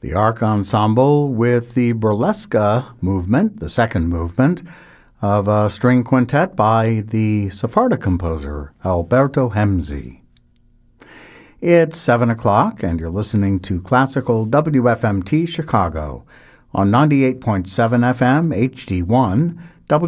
The Arc Ensemble with the Burlesca movement, the second movement, of a string quintet by the Sephardic composer Alberto Hemzi. It's 7 o'clock, and you're listening to Classical WFMT Chicago on 98.7 FM HD1,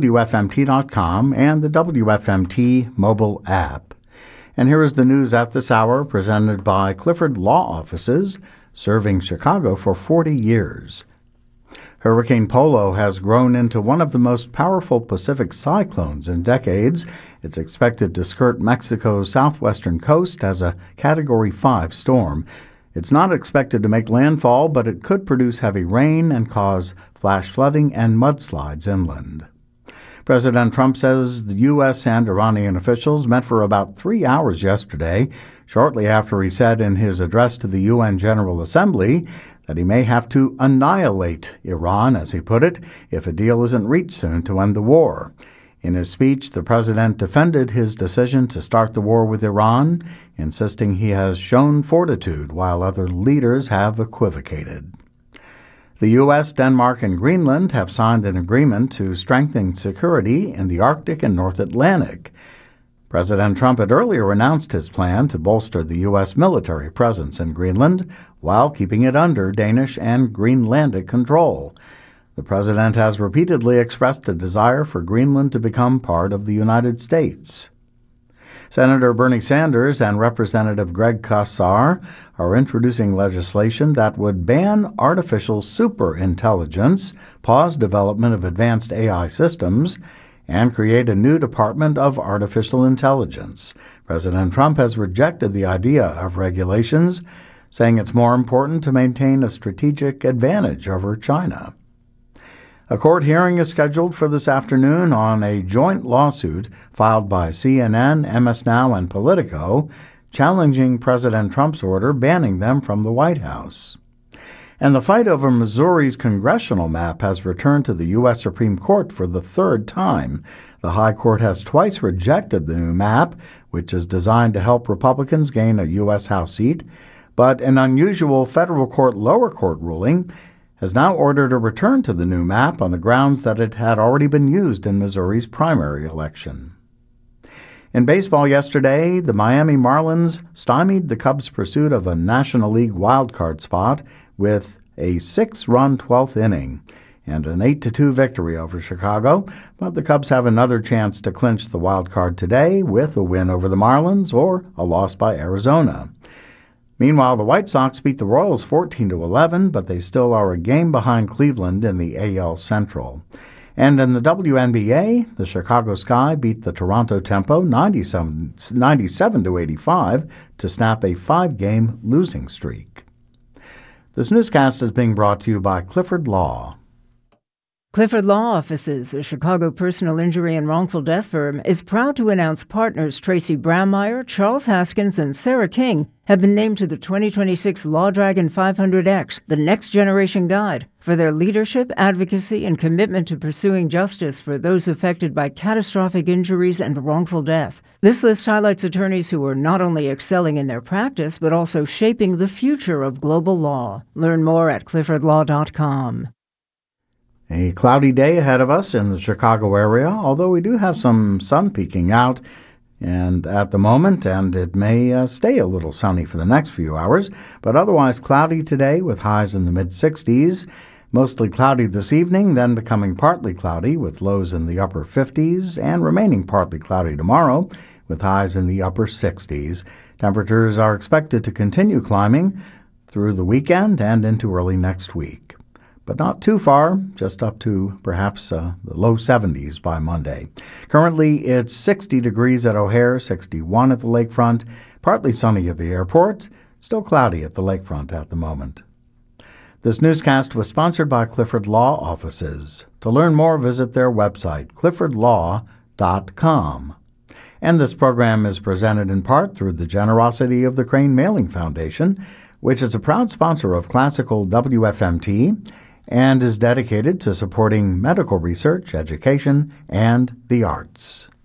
WFMT.com, and the WFMT mobile app. And here is the news at this hour presented by Clifford Law Offices, serving Chicago for 40 years. Hurricane Polo has grown into one of the most powerful Pacific cyclones in decades. It's expected to skirt Mexico's southwestern coast as a Category 5 storm. It's not expected to make landfall, but it could produce heavy rain and cause flash flooding and mudslides inland. President Trump says the U.S. and Iranian officials met for about 3 hours yesterday, shortly after he said in his address to the UN General Assembly that he may have to annihilate Iran, as he put it, if a deal isn't reached soon to end the war. In his speech, the president defended his decision to start the war with Iran, insisting he has shown fortitude while other leaders have equivocated. The U.S., Denmark, and Greenland have signed an agreement to strengthen security in the Arctic and North Atlantic. President Trump had earlier announced his plan to bolster the U.S. military presence in Greenland while keeping it under Danish and Greenlandic control. The president has repeatedly expressed a desire for Greenland to become part of the United States. Senator Bernie Sanders and Representative Greg Casar are introducing legislation that would ban artificial superintelligence, pause development of advanced AI systems, and create a new Department of Artificial Intelligence. President Trump has rejected the idea of regulations, saying it's more important to maintain a strategic advantage over China. A court hearing is scheduled for this afternoon on a joint lawsuit filed by CNN, MS Now, and Politico, challenging President Trump's order banning them from the White House. And the fight over Missouri's congressional map has returned to the U.S. Supreme Court for the third time. The High Court has twice rejected the new map, which is designed to help Republicans gain a U.S. House seat, but an unusual federal court lower court ruling has now ordered a return to the new map on the grounds that it had already been used in Missouri's primary election. In baseball yesterday, the Miami Marlins stymied the Cubs' pursuit of a National League wildcard spot with a 6-run 12th inning and an 8-2 victory over Chicago, but the Cubs have another chance to clinch the wild card today with a win over the Marlins or a loss by Arizona. Meanwhile, the White Sox beat the Royals 14-11, but they still are a game behind Cleveland in the AL Central. And in the WNBA, the Chicago Sky beat the Toronto Tempo 97-85 to snap a 5-game losing streak. This newscast is being brought to you by Clifford Law. Clifford Law Offices, a Chicago personal injury and wrongful death firm, is proud to announce partners Tracy Brammeyer, Charles Haskins, and Sarah King have been named to the 2026 Law Dragon 500X, the Next Generation Guide, for their leadership, advocacy, and commitment to pursuing justice for those affected by catastrophic injuries and wrongful death. This list highlights attorneys who are not only excelling in their practice, but also shaping the future of global law. Learn more at cliffordlaw.com. A cloudy day ahead of us in the Chicago area, although we do have some sun peeking out and at the moment, and it may stay a little sunny for the next few hours, but otherwise cloudy today with highs in the mid-60s. Mostly cloudy this evening, then becoming partly cloudy with lows in the upper 50s, and remaining partly cloudy tomorrow with highs in the upper 60s. Temperatures are expected to continue climbing through the weekend and into early next week, but not too far, just up to perhaps the low 70s by Monday. Currently, it's 60 degrees at O'Hare, 61 at the lakefront, partly sunny at the airport, still cloudy at the lakefront at the moment. This newscast was sponsored by Clifford Law Offices. To learn more, visit their website, cliffordlaw.com. And this program is presented in part through the generosity of the Crane Mailing Foundation, which is a proud sponsor of Classical WFMT and is dedicated to supporting medical research, education, and the arts.